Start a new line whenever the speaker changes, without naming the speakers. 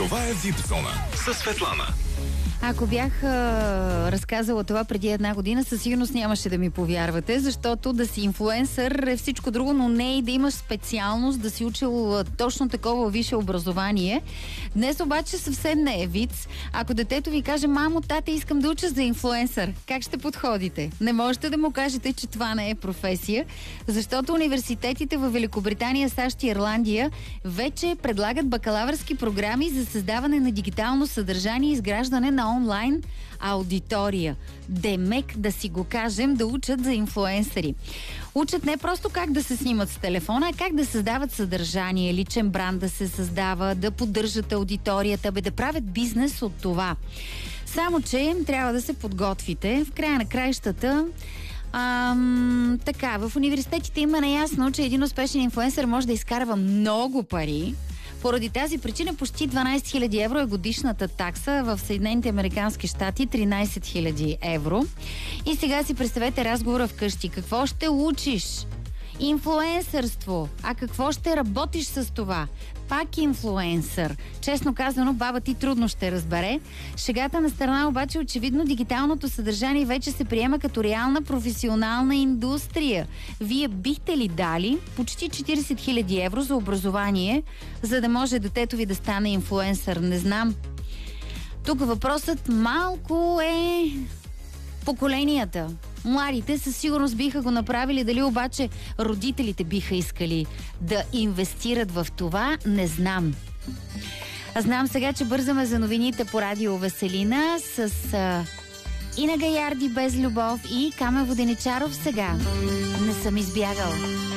Това е VIP Зона със Светлана.
Ако бях разказала това преди една година, със сигурност нямаше да ми повярвате, защото да си инфлуенсър е всичко друго, но не и да имаш специалност, да си учил точно такова висше образование. Днес обаче съвсем не е виц. Ако детето ви каже: мамо, тате, искам да уча за инфлуенсър, как ще подходите? Не можете да му кажете, че това не е професия, защото университетите в Великобритания, САЩ и Ирландия вече предлагат бакалавърски програми за създаване на дигитално съдържание и изграждане на онлайн аудитория. Демек, да си го кажем, да учат за инфлуенсъри. Учат не просто как да се снимат с телефона, а как да създават съдържание, личен бранд да се създава, да поддържат аудиторията, да правят бизнес от това. Само че трябва да се подготвите. В края на краищата така, в университетите има наясно, че един успешен инфлуенсър може да изкарва много пари. Поради тази причина почти 12 000 евро е годишната такса, в Съединените американски щати 13 000 евро. И сега си представете разговора вкъщи. Какво ще учиш? Инфлуенсърство. А какво ще работиш с това? Пак инфлуенсър. Честно казано, баба ти трудно ще разбере. Шегата на страна обаче, очевидно дигиталното съдържание вече се приема като реална професионална индустрия. Вие бихте ли дали почти 40 000 евро за образование, за да може детето ви да стане инфлуенсър? Не знам. Тук въпросът малко е поколенията. Младите със сигурност биха го направили, дали обаче родителите биха искали да инвестират в това, не знам. А знам сега, че бързаме за новините по радио Веселина с Ина Гаярди, Без любов, и Камен Воденичаров сега. Не съм избягал.